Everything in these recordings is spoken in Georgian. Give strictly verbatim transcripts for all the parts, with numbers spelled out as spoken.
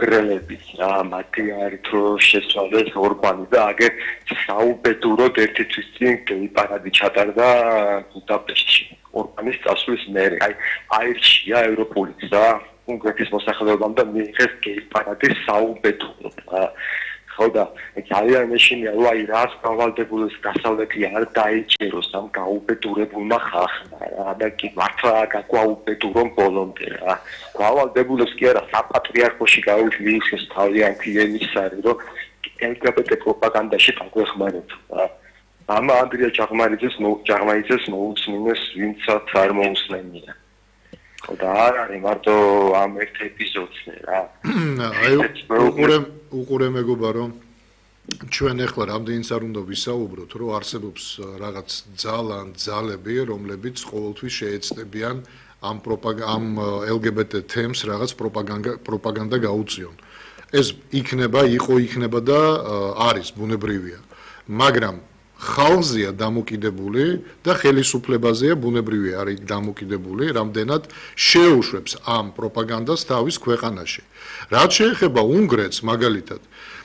მონგრელების რა მათი არის რომ შესწავლეს ორბანი და აგერ საუბედუროდ ერთი თვის წინ გეიპარადი ჩატარდა ბუდაპეშტში ორბანის წასვლის მერე აი აირჩია ევროპული გზა უნგრეთის მოსახლეობამ და მიიღეს გეიპარადის საუბედუროდ რა ხო და ძალიან მეშინია რომ აი რას გავალდებულს დასავლეთი არ დაიჭეროს ამ გაუბედურებულმა ხალხმა რა და კი მართლა გაგვაუბედურონ ბოლომდე რა გავალდებულს კი არა საპატრიარქოში გაუშვიეს თავიანთ ემისარი რომ ელ ჯი ბი ტი პროპაგანდაში დაგვეხმაროთ რა ამა ანდრია ჭაღმარიძეს ჭაღმარიძეს მოუწმინეს ვინცაც არ მოусმენია და არ არის მარტო ამ ერთ ეპიზოდზე რა აი უყურე უყურე მეგობა რომ ჩვენ ახლა რამდენიც არ უნდა ვისაუბროთ რომ არსებობს რაღაც ძალან ძალები რომლებიც ყოველთვის შეეცდებიან ამ ამ ელ ჯი ბი ტი თემს რაღაც პროპაგანდა პროპაგანდა გაუწიონ ეს იქნება იყო იქნება და არის ბუნებრივია მაგრამ ხალხზეა დამოკიდებული და ხელისუფლებაზეა ბუნებრივი არის დამოკიდებული, რამდენად შეუშვებს ამ პროპაგანდას თავის ქვეყანაში. რაც შეეხება უნგრეთს, მაგალითად,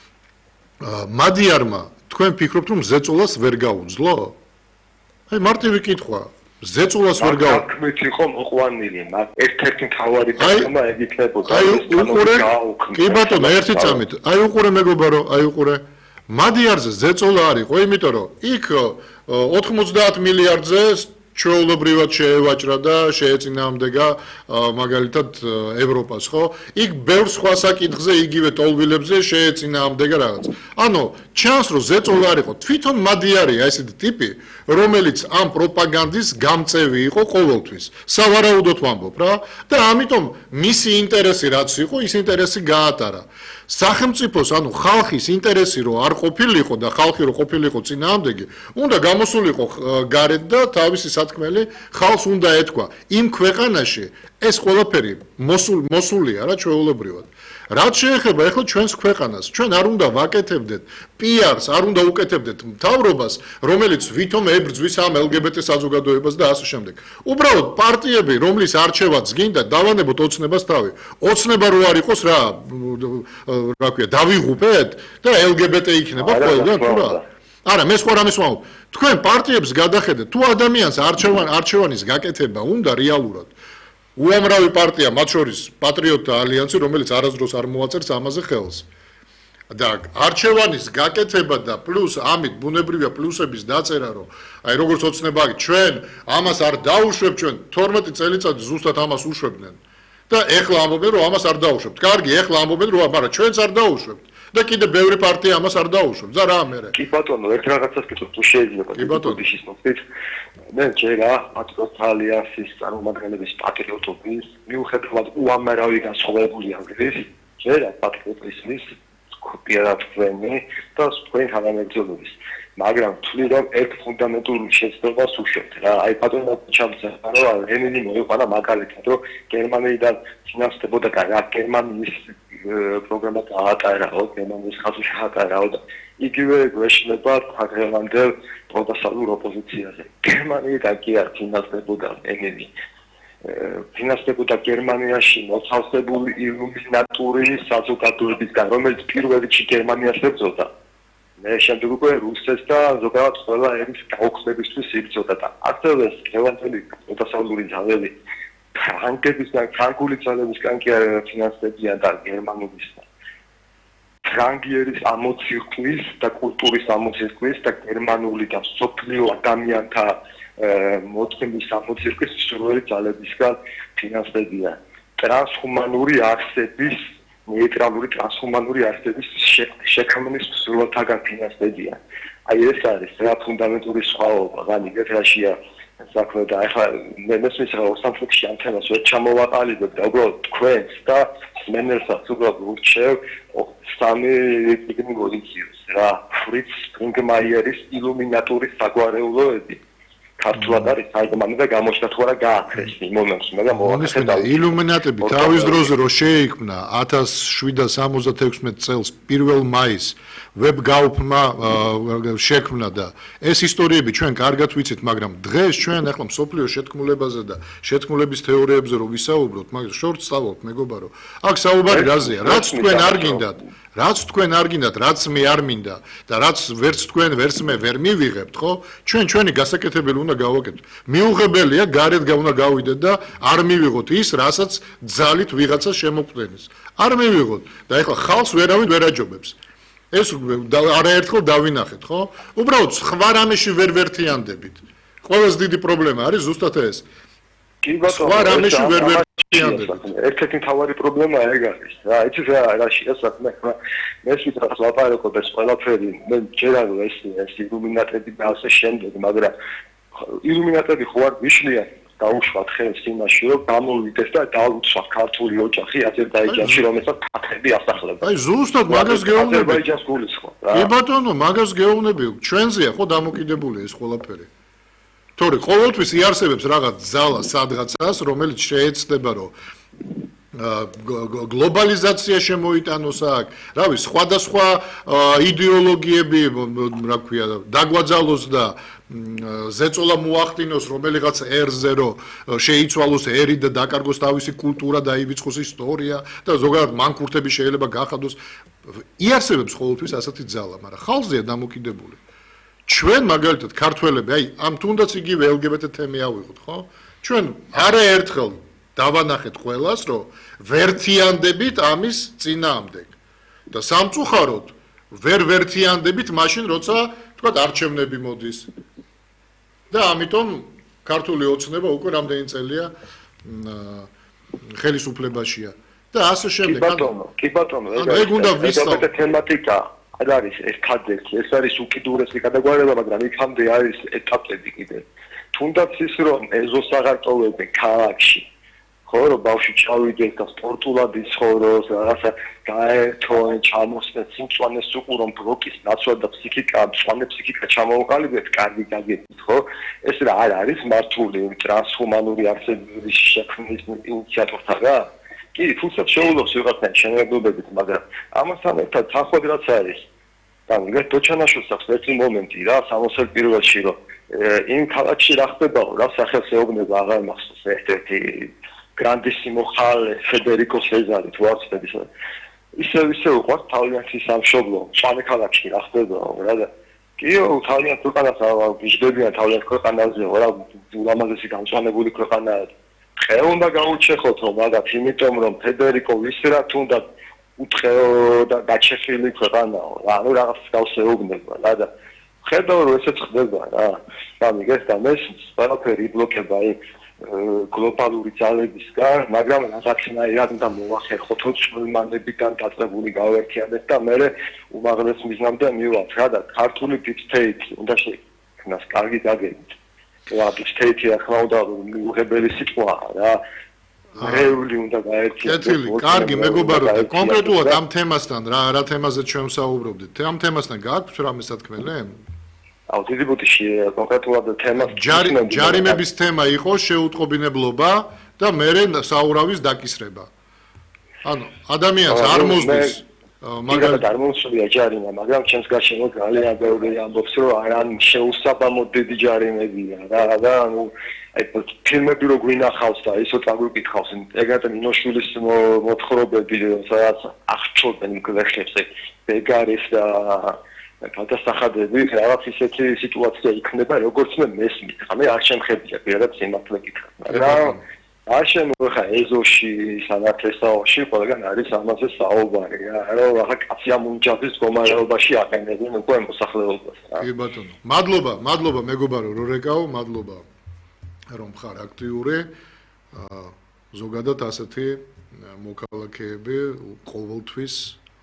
მადიარმა თქვენ ფიქრობთ, რომ ზეწოლას ვერ გაუძლო? აი მარტივი კითხვა. ზეწოლას ვერ გაუძლო. თქმით იყო მოყვანილი, მაგრამ ერთ-ერთი თავარი თემა ეგ იქნებოდა. აი უყურე, კი ბატონო, ერთი წამით. აი უყურე მეგობა რომ, აი უყურე მადიარზე ზეწოლა არ იყო, იმიტომ რომ იქ ოთხმოცდაათ მილიარდზე ჩვეულებრივად შეევაჭრა და შეეწინააღმდეგა მაგალითად ევროპას, ხო? იქ ბევრ სხვა საკითხზე იგივე ტოლვილებზე შეეწინააღმდეგა რაღაც. ანუ ჩანს რომ ზეწოლა არ იყო, თვითონ მადიარია ესეთი ტიპი, რომელიც ამ პროპაგანდის გამწევი იყო ყოველთვის. სავარაუდოდ ვამბობ რა და ამიტომ მისი ინტერესი რაც იყო, ის ინტერესი გაატარა. სახელმწიფოს, ანუ ხალხის ინტერესი რო არ ყოფილიყო და ხალხი რო ყოფილიყო წინააღმდეგი, უნდა გამოსულიყო გარეთ და თავისი სათქმელი ხალხს უნდა ეთქვა. იმ ქვეყანაში ეს ყველაფერი მოსულია რა ჩვეულებრივად. რაც შეეხება ახლა ჩვენს ქვეყანას, ჩვენ არ უნდა ვაკეთებდეთ პი არს, არ უნდა უკეთებდეთ მთავრობას, რომელიც ვითომ ებრძვის ამ ელ ჯი ბი ტი საზოგადოებას და ასე შემდეგ. უბრალოდ პარტიები, რომლის არჩევაც გინდა, დავანებოთ ოცნებას თავი. ოცნება რო არ იყოს რა, რა ქვია, დავიღუპეთ და ელ ჯი ბი ტი იქნება ყველგან თუ რა. არა, მე სხვა რამეს ვამბობ. თქვენ პარტიებს გადახედეთ, თუ ადამიანს არჩევან არჩევანის გაკეთება უნდა რეალურად. უამრავი პარტია, მათ შორის პატრიოტთა ალიანსი, რომელიც არასდროს არ მოაწერს ამაზე ხელს. და არჩევანის გაკეთება და პლუს ამით ბუნებრივია პლუსების დაწერა, რომ აი როგორც ოცნება ჩვენ ამას არ დაუშვებ, ჩვენ თორმეტი წელიწადი ზუსტად ამას უშვებდნენ. და ეხლა ამბობენ, რომ ამას არ დაუშვებთ. კარგი, ეხლა ამბობენ, რომ მაგრამ ჩვენც არ დაუშვებთ. და კიდე ბევრი პარტია ამას არ დაუშვებს. და რა ამერე? კი ბატონო, ერთ რაღაცას კითხოთ, თუ შეიძლება დიპლომატიის მოსწრით. მე ჯერა პატრიოტთა ალიანსის წარმომადგენლების პატრიოტობის მიუხედავად უამრავი განსხვავებული აღგრის, ჯერა პატრიოტიზმის კოპიერად თქვენი და თქვენი თანამებრძოლობის. მაგრამ თვლი რომ ერთ ფუნდამენტურ შეცდომას უშვებთ რა. აი ბატონო ჩამწევდა რომ ლენინი მოიყვანა მაგალითად რომ გერმანიიდან ფინანსდებოდა რა გერმანიის პროგრამა გაატარაო, გერმანიის ხალხი გაატარაო და იგივე გვეშლება თაღევანდელ პროდასალურ ოპოზიციაზე. გერმანიიდან კი არ ფინანსდებოდა ლენინი. ფინანსდებოდა გერმანიაში მოთავსებული ილუმინატური საზოგადოებისგან, რომელიც პირველ რიგში გერმანიას ებრძოდა. მე შემდეგ უკვე რუსეთს და ზოგადად ყველა ერის გაუქმებისთვის იბრძოდა და ასევე ლევანტელი პროდასალური ძალები ფრანგებისგან, ფრანგული ძალებისგან კი არ ფინანსდებიან და გერმანულისგან. ფრანგიერის ამოცირკვლის და კულტურის ამოცირკვლის და გერმანული და სოფლიო ადამიანთა მოწმის ამოცირკვლის სრული ძალებისგან ფინანსდებიან. ტრანსჰუმანური არსების, ნეიტრალური ტრანსჰუმანური არსების შექმნის სრულთაგან ფინანსდებიან. აი ეს არის რა ფუნდამენტური სხვაობა, განიგეთ რაშია საქმე და ახლა მე მესმის რა სამწუხარში ამ თემას ვერ ჩამოვაყალიბებ და უბრალოდ თქვენს და მენელსაც უბრალოდ ურჩევ სამი ტიპის პოზიციებს რა ფრიც სპრინგმაიერის ილუმინატურის საგვარეულოები ქართულად არის თარგმანი და გამოჩნდა თუ არა გააქრეს იმ მომენტს, მაგრამ მოახერხა ილუმინატები თავის დროზე რო შეიქმნა ათას შვიდსათ სამოცდათექვსმეტ წელს პირველ მაისს ვებგაუფმა შექმნა და ეს ისტორიები ჩვენ კარგად ვიცით, მაგრამ დღეს ჩვენ ახლა მსოფლიო შეთქმულებაზე და შეთქმულების თეორიებზე რო ვისაუბროთ, მაგრამ შორტ სწავლობთ მეგობარო. აქ საუბარი რაზეა? რაც თქვენ არ გინდათ, რაც თქვენ არ გინდათ, რაც მე არ მინდა და რაც ვერც თქვენ, ვერც მე ვერ მივიღებთ, ხო? ჩვენ ჩვენი გასაკეთებელი უნდა გავაკეთოთ. მიუღებელია გარეთ უნდა გავიდეთ და არ მივიღოთ ის, რასაც ძალით ვიღაცას შემოგვდენის. არ მივიღოთ და ეხლა ხალხს ვერავინ ვერ აჯობებს. ეს არაერთხელ დავინახეთ, ხო? უბრალოდ სხვა რამეში ვერ ვერთიანდებით. ყველაზე დიდი პრობლემა არის ზუსტად ეს. კი ბატონო, სხვა რამეში ვერ ვერთიანდებით. ერთ-ერთი მთავარი პრობლემაა ეგ არის. რა, იცით რა, რაშია საქმე? მე ვიტყვი ლაპარაკობ ეს ყველაფერი, მე ჯერა რომ ეს ეს ილუმინატები და ასე შემდეგ, მაგრამ ილუმინატები ხო არ ვიშლიან დაუშვათ ხელს იმაში, რომ გამოვიდეს და დაუცვა ქართული ოჯახი აზერბაიჯანში, რომელსაც თათები ასახლებენ. აი ზუსტად მაგას გეუბნები. აზერბაიჯანს გულისხმობ რა. კი ბატონო, მაგას გეუბნები. ჩვენზეა ხო დამოკიდებული ეს ყველაფერი. თორე ყოველთვის იარსებებს რაღაც ძალა სადღაცას, რომელიც შეეცდება რომ გლობალიზაცია შემოიტანოს აქ, რავი, სხვადასხვა იდეოლოგიები, რა ქვია, დაგვაძალოს და ზეწოლა მოახდინოს რომელიღაც ერზე რომ შეიცვალოს ერი და დაკარგოს თავისი კულტურა და აივიწყოს ისტორია და ზოგადად მანქურთები შეიძლება გახადოს. იარსებებს ყოველთვის ასეთი ძალა, მაგრამ ხალხზეა დამოკიდებული. ჩვენ მაგალითად ქართველები, აი, ამ თუნდაც იგივე ელ გი ბე ტე თემი ავიღოთ, ხო? ჩვენ არაერთხელ დავანახეთ ყველას, რომ ვერთიანდებით ამის წინააღმდეგ. და სამწუხაროდ ვერ ვერთიანდებით მაშინ, როცა თქვა არჩევნები მოდის. და ამიტომ ქართული ოცნება უკვე რამდენი წელია ხელისუფლებაშია. და ასე შემდეგ. კი ბატონო, კი ბატონო, ეგ უნდა ვისწავლოთ. ეს თემატიკა არის ერთადერთი, ეს არის უკიდურესი გადაგვარება, მაგრამ იქამდე არის ეტაპები კიდე. თუნდაც ის რომ ეზოს აღარ ტოვებენ ქალაქში, ხო, რომ ბავშვი ჩავიდეს და სპორტულად იცხოვროს, რაღაცა გაერთონ, ჩამოსწეს, სიმწვანეს უყურონ, ბლოკის ნაცვლად და ფსიქიკა, მწვანე ფსიქიკა ჩამოვყალიბეთ, კარგი გაგებით, ხო? ეს რა არ არის მართული ტრანსჰუმანური არსებობის შექმნის ინიციატორთა რა? კი, თუმცა შეულობს ვიღაცთან შემოგვებებით, მაგრამ ამასთან ერთად თანხმად რაც არის. და მიგეთ დოჩანაშვილს აქვს ერთი მომენტი რა, სამოცდ პირველში რომ იმ ქალაქში რა ხდებაო, რა სახელს ეუბნება აღარ მახსოვს ერთ-ერთი გრანდისიმო ხალე ფედერიკო სეზარი თუ არ ვცდების. ისევ ისევ უყვარს თავიანთი სამშობლო, მწვანე ქალაქში რა ხდებაო რა და კიო, თავიანთ ქვეყანას ვიждებიან თავიანთ ქვეყანაზე, რა ულამაზესი გამწვანებული ქვეყანაა. ხე უნდა გაუჩეხოთ რომ მაგათ, იმიტომ რომ ფედერიკო ვის რა თუნდაც უთხეო და გაჩეხილი ქვეყანაო რა, ანუ რაღაც გავსეუბნება რა და ხედავ რომ ესეც ხდება რა. და მიგეს და მე ყველაფერი იბლოკება იმ გლობალური ძალებისგან, მაგრამ რაღაცნაირად უნდა მოახერხოთ წყვილმანებიდან დაწყებული გავერთიანდეთ და მე უმაღლეს მიზნამდე მივავალთ რა და ქართული deep state უნდა შექმნას კარგი გაგებით. რა deep state ახლა უნდა მიუღებელი სიტყვაა რა. რეული უნდა გაერთიანდეთ. კეთილი, კარგი, მეგობარო და კონკრეტულად ამ თემასთან რა რა თემაზე ჩვენ ვსაუბრობდით? ამ თემასთან გააქვთ რამე სათქმელი? აუ დიდი ბუთიში კონკრეტულად თემას ჯარიმების თემა იყო შეუტყობინებლობა და მერე საურავის დაკისრება. ანუ ადამიანს არ მოსდის მაგალითად არ მოსულია ჯარიმა, მაგრამ ჩემს გარშემო ძალიან ბევრი ამბობს რომ არან შეუსაბამო დიდი ჯარიმებია რა და ანუ აი ფილმები რო გვინახავს და ისო წაგვიკითხავს ეგრეთ მინოშვილის მოთხრობები სადაც აღჭურვენ გლეხებს ბეგარის და გადასახადები რაღაც ისეთი სიტუაცია იქნება როგორც მე მესმის. ხა მე არ შემხედია პირადად სიმართლე გითხრა. მაგრამ არ შემოხა ეზოში სანათლესაოში ყველგან არის ამაზე საუბარი რა. რომ ახლა კაცი ამ უნჯადის გომარეობაში აყენებენ უკვე მოსახლეობას რა. კი ბატონო. მადლობა, მადლობა მეგობარო რორეკაო, მადლობა რომ ხარ აქტიური. ზოგადად ასეთი მოქალაქეები ყოველთვის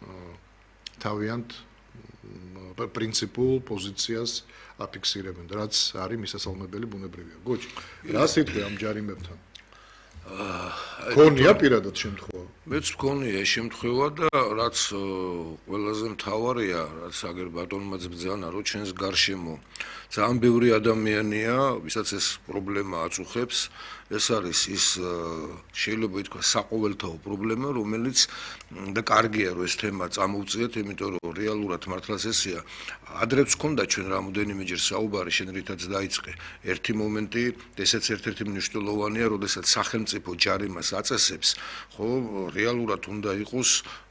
თავიანთ პრინციპულ პოზიციას აფიქსირებენ, რაც არის მისასალმებელი ბუნებრივია. გოჩი, რა სიტყვი ამ ჯარიმებთან? ქონია პირადად შემთხვევა. მეც მქონია შემთხვევა და რაც ყველაზე მთავარია, რაც აგერ ბატონმაც ბრძანა, რომ ჩვენს გარშემო ძალიან ბევრი ადამიანია, ვისაც ეს პრობლემა აწუხებს, ეს არის ის შეიძლება ითქვას საყოველთაო პრობლემა, რომელიც და კარგია რომ ეს თემა წამოვწიეთ, იმიტომ რომ რეალურად მართლაც ესეა. ადრეც ჰქონდა ჩვენ რამოდენიმეჯერ საუბარი, შენ რითაც დაიწყე. ერთი მომენტი, ესეც ერთ-ერთი მნიშვნელოვანია, როდესაც სახელმწიფო ჯარიმას აწესებს, ხო, რეალურად უნდა იყოს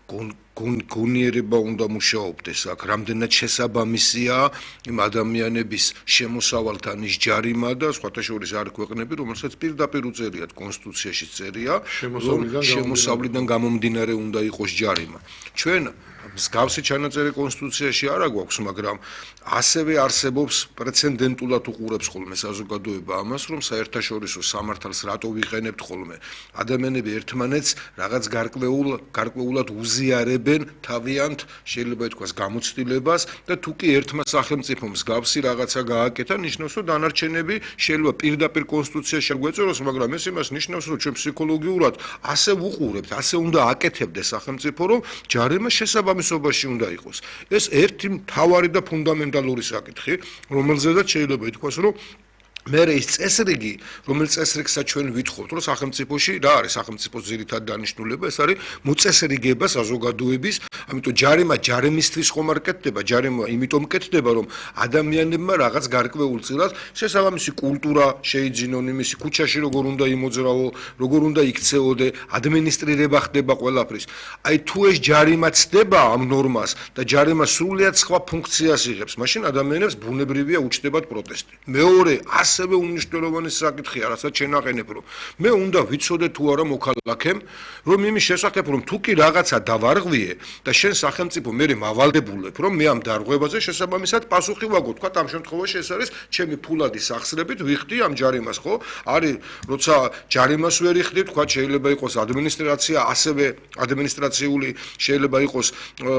გონიერება უნდა მუშაობდეს აქ, რამდენად შესაბამისია იმ ადამიანების შემოსავალთან ის ჯარიმა და სხვათა შორის არის ქვეყნები, რომელსაც პირდაპირ უწერიათ კონსტიტუციაში წერია, შემოსავლიდან გამომდინარე უნდა იყოს ჯარიმა. ჩვენ მსგავსი ჩანაწერი კონსტიტუციაში არ აგვაქვს, მაგრამ ასევე არსებობს პრეცედენტულად უყურებს ხოლმე საზოგადოება ამას, რომ საერთაშორისო სამართალს რატო ვიყენებთ ხოლმე. ადამიანები ერთმანეთს რაღაც გარკვეულ გარკვეულად უზიარებენ თავიანთ შეიძლება ითქვას გამოცდილებას და თუ კი ერთმა სახელმწიფომ მსგავსი რაღაცა გააკეთა, ნიშნავს, რომ დანარჩენები შეიძლება პირდაპირ კონსტიტუციაში გვეწეროს, მაგრამ ეს იმას ნიშნავს, რომ ჩვენ ფსიქოლოგიურად ასე ვუყურებთ, ასე უნდა აკეთებდეს სახელმწიფო, რომ ჯარიმა შესაბამისობაში უნდა იყოს. ეს ერთი მთავარი და ფუნდამენტალური საკითხი, რომელზედაც შეიძლება ითქვას, რომ მე ის წესრიგი, რომელიც წესრიგსაც ჩვენ ვითხოვთ, რომ სახელმწიფოში რა არის სახელმწიფოს ძირითადი დანიშნულება, ეს არის მოწესრიგება საზოგადოების, ამიტომ ჯარიმა ჯარიმისთვის ხომ არ კეთდება, ჯარიმა იმიტომ კეთდება, რომ ადამიანებმა რაღაც გარკვეულ წილად შესაბამისი კულტურა შეიძინონ, იმისი ქუჩაში როგორ უნდა იმოძრაო, როგორ უნდა იქცეოდე, ადმინისტრირება ხდება ყველაფრის. აი თუ ეს ჯარიმა ცდება ამ ნორმას და ჯარიმა სრულიად სხვა ფუნქციას იღებს, მაშინ ადამიანებს ბუნებრივია უჩნდებათ პროტესტი. მეორე ასევე უნიშნელოვანი საკითხია, რასაც შენაყენებ, რომ მე უნდა ვიცოდე თუ არა მოქალაქემ, რომ იმის შესახებ, რომ თუ კი რაღაცა დავარღვიე და შენ სახელმწიფო მე მავალდებულებ, რომ მე ამ დარღვევაზე შესაბამისად პასუხი ვაგო, თქვა ამ შემთხვევაში ეს არის ჩემი ფულადი სახსრებით ვიხდი ამ ჯარიმას, ხო? არის როცა ჯარიმას ვერ იხდი, თქვა შეიძლება იყოს ადმინისტრაცია, ასევე ადმინისტრაციული შეიძლება იყოს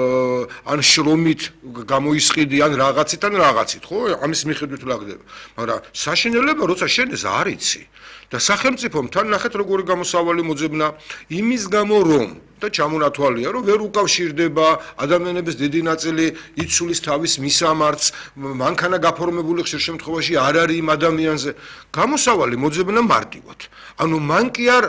ან შრომით გამოისყიდი, ან რაღაცით, ან რაღაცით, ხო? ამის მიხედვით ლაგდება. მაგრამ საშინელება, როცა შენ ეს არ იცი და სახელმწიფომ თან ნახეთ როგორი გამოსავალი მოძებნა იმის გამო რომ და ჩამონათვალია რომ ვერ უკავშირდება ადამიანების დიდი ნაწილი იცulis თავის მისამართს მანქანა გაფორმებული ხშირ შემთხვევაში არ არის იმ ადამიანზე გამოსავალი მოძებნა მარტივად ანუ მან კი არ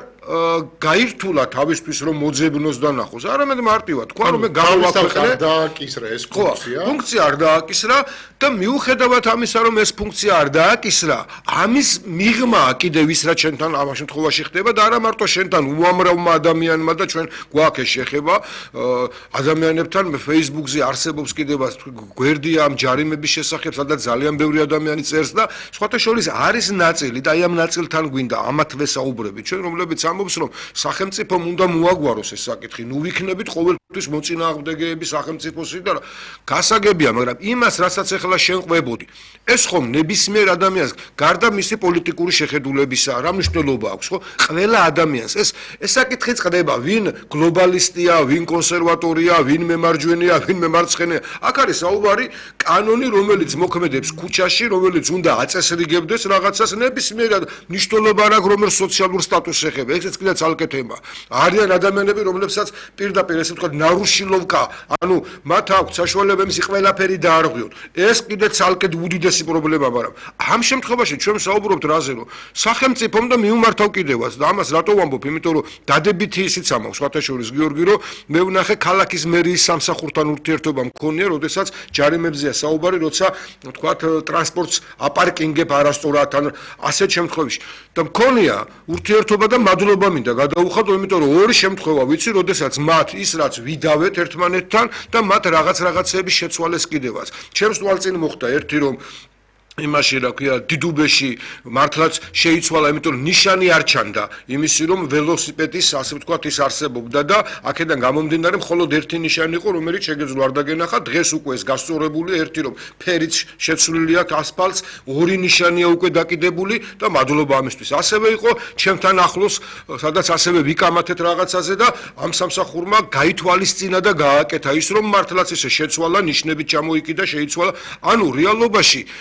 გაირთულა თავისთვის რომ მოძებნოს და ნახოს არამედ მარტივად თქვა რომ მე გავაკეთე დააკისრა ეს ფუნქცია ფუნქცია არ დააკისრა და მიუხედავად ამისა რომ ეს ფუნქცია არ დააკისრა ამის მიღმა კიდევ ის რაც შენთან ამ შემთხვევაში ხდება და არა მარტო შენთან უამრავმა ადამიანმა და ჩვენ გვაქვს ეს შეხება ადამიანებთან Facebook-ზე არსებობს კიდევ გვერდია ამ ჯარიმების შესახებ სადაც ძალიან ბევრი ადამიანი წერს და სხვათა შორის არის ნაწილი და აი ამ ნაწილთან გვინდა ამათ ვესაუბრები ჩვენ რომლებიც ამბობს რომ სახელმწიფომ უნდა მოაგვაროს ეს საკითხი ნუ ვიქნებით ყოველთვის მოწინააღმდეგეები სახელმწიფოსი და გასაგებია მაგრამ იმას რასაც ახლა შენ ყვებოდი ეს ხომ ნებისმიერ ადამიანს გარდა მისი პოლიტიკური შეხედულებისა რა მნიშვნელობა აქვს ხო ყველა ადამიანს ეს ეს საკითხი წყდება ვინ გლობალისტია ვინ კონსერვატორია ვინ მემარჯვენეა ვინ მემარცხენეა აქ არის საუბარი კანონი რომელიც მოქმედებს ქუჩაში რომელიც უნდა აწესრიგებდეს რაღაცას ნებისმიერად მნიშვნელობა არ აქვს რომელ სოციალურ სტატუსს ეხება ესეც კიდე ცალკე თემა არიან ადამიანები რომლებსაც პირდაპირ ესე ვთქვათ ნარუშილოვკა ანუ მათ აქვს საშუალება მისი ყველაფერი დაარღვიონ ეს კიდე ცალკე უდიდესი პრობლემა მაგრამ ამ შემთხვევაში ჩვენ საუბრობთ რაზე რომ სახელმწიფომ და მიუმართავ კიდევაც და ამას რატო ვამბობ იმიტომ რომ დადებითი ისიც ამაქვს სხვათა შორის გიორგი რომ მე ვნახე ქალაქის მერიის სამსახურთან ურთიერთობა მქონია როდესაც ჯარიმებზეა საუბარი როცა ვთქვათ ტრანსპორტს აპარკინგებ არასწორად ან ასეთ შემთხვევაში და მქონია ურთიერთობა და მადლობა მინდა გადაუხადო იმიტომ რომ ორი შემთხვევა ვიცი როდესაც მათ ის რაც ვიდავეთ ერთმანეთთან და მათ რაღაც რაღაცების შეცვალეს კიდევაც ჩემს თვალწინ მოხდა ერთი რომ იმაში რა ქვია დიდუბეში მართლაც შეიცვალა იმიტომ რომ ნიშანი არ ჩანდა იმისი რომ ველოსიპედის ასე ვთქვათ ის არსებობდა და აქედან გამომდინარე მხოლოდ ერთი ნიშანი იყო რომელიც შეგეძლო არ დაგენახა დღეს უკვე ეს გასწორებული ერთი რომ ფერიც შეცვლილი აქვს ასფალტს ორი ნიშანია უკვე დაკიდებული და მადლობა ამისთვის ასევე იყო ჩემთან ახლოს სადაც ასევე ვიკამათეთ რაღაცაზე და ამ სამსახურმა გაითვალისწინა და გააკეთა ის რომ მართლაც ესე შეცვალა ნიშნებით ჩამოიკიდა შეიცვალა ანუ რეალობაში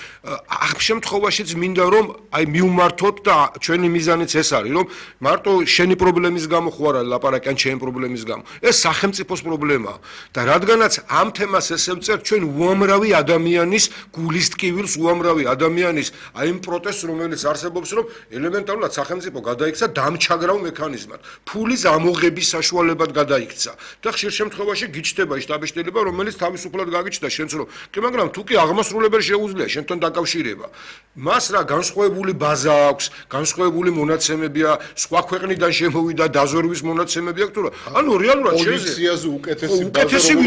ამ შემთხვევაშიც მინდა რომ აი მივმართოთ და ჩვენი მიზანიც ეს არის რომ მარტო შენი პრობლემის გამო ხო არა ლაპარაკი ან ჩემი პრობლემის გამო ეს სახელმწიფოს პრობლემაა და რადგანაც ამ თემას ესე ვწერთ ჩვენ უამრავი ადამიანის გულის ტკივილს უამრავი ადამიანის აი იმ პროტესტს რომელიც არსებობს რომ ელემენტარულად სახელმწიფო გადაიქცა დამჩაგრავ მექანიზმად ფულის ამოღების საშუალებად გადაიქცა და ხშირ შემთხვევაში გიჩნდება ის დაბეჭდილება რომელიც თავისუფლად გაგიჩნდა შენც რომ კი მაგრამ თუ კი აღმასრულებელი შეუძლია შენთან დაკავშირება მას რა განსხვავებული ბაზა აქვს განსხვავებული მონაცემებია სხვა ქვეყნიდან შემოვიდა დაზორვის მონაცემები აქვს თუ რა ანუ რეალურად პოლიციაზე უკეთესი ბაზა